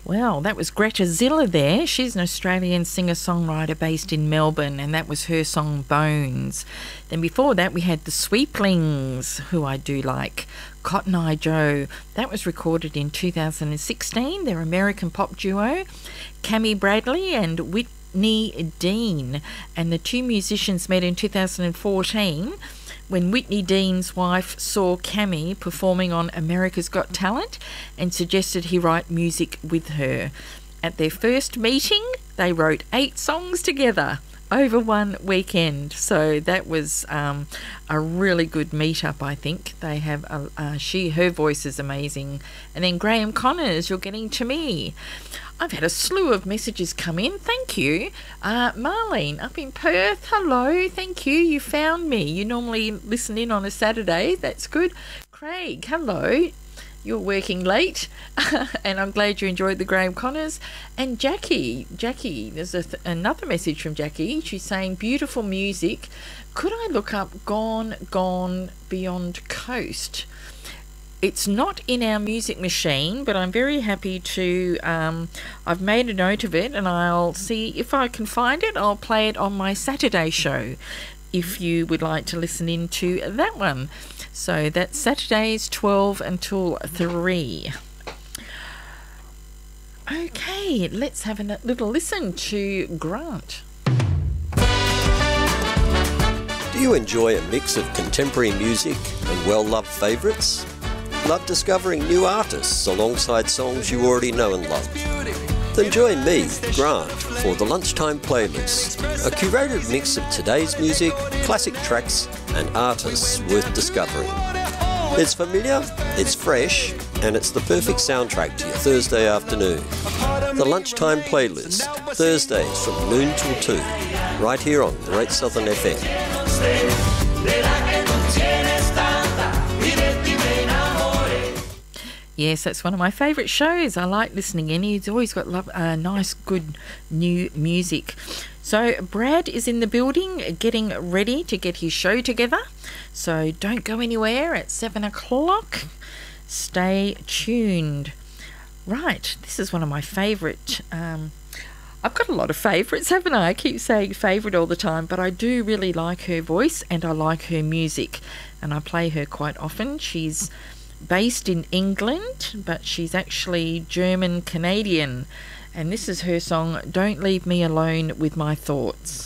Well, that was Greta Zilla there. She's an Australian singer-songwriter based in Melbourne, and that was her song Bones. Then before that, we had the Sweeplings, who I do like. Cotton Eye Joe. That was recorded in 2016. They're American pop duo. Cammie Bradley and Whitney Dean. And the two musicians met in 2014 when Whitney Dean's wife saw Cammie performing on America's Got Talent and suggested he write music with her. At their first meeting, they wrote 8 songs together over one weekend. So that was a really good meetup, I think. They have her voice is amazing. And then Graham Connors, You're Getting to Me. I've had a slew of messages come in. Thank you. Marlene up in Perth. Hello. Thank you. You found me. You normally listen in on a Saturday. That's good. Craig, hello. You're working late, and I'm glad you enjoyed the Graham Connors. And Jackie, there's another message from Jackie. She's saying, beautiful music. Could I look up Gone Beyond Coast? It's not in our music machine, but I'm very happy to, I've made a note of it, and I'll see if I can find it. I'll play it on my Saturday show if you would like to listen in to that one. So that's Saturdays 12 until 3. Okay, let's have a little listen to Grant. Do you enjoy a mix of contemporary music and well-loved favourites? Love discovering new artists alongside songs you already know and love? Then join me, Grant, for the Lunchtime Playlist, a curated mix of today's music, classic tracks and artists worth discovering. It's familiar, it's fresh, and it's the perfect soundtrack to your Thursday afternoon. The Lunchtime Playlist, Thursdays from noon till 2, right here on Great Southern FM. Yes, that's one of my favourite shows. I like listening in. He's always got nice, good new music. So Brad is in the building getting ready to get his show together. So don't go anywhere at 7 o'clock. Stay tuned. Right, this is one of my favourite... I've got a lot of favourites, haven't I? I keep saying favourite all the time, but I do really like her voice and I like her music. And I play her quite often. She's based in England, but she's actually German-Canadian. And this is her song, Don't Leave Me Alone with My Thoughts.